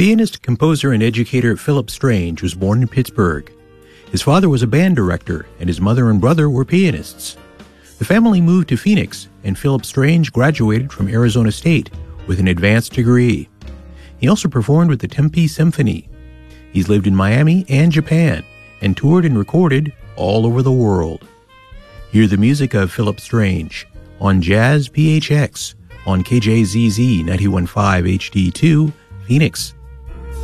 Pianist, composer, and educator Philip Strange was born in Pittsburgh. His father was a band director, and his mother and brother were pianists. The family moved to Phoenix, and Philip Strange graduated from Arizona State with an advanced degree. He also performed with the Tempe Symphony. He's lived in Miami and Japan, and toured and recorded all over the world. Hear the music of Philip Strange on Jazz PHX on KJZZ 91.5 HD2, Phoenix.